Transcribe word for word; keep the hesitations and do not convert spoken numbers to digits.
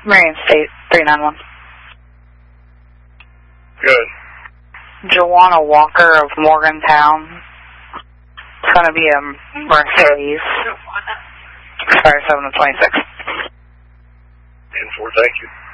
Marion State, three nine one. Good. Joanna Walker of Morgantown. It's going to be a Mercedes. Expires seven of twenty-six. And four, thank you.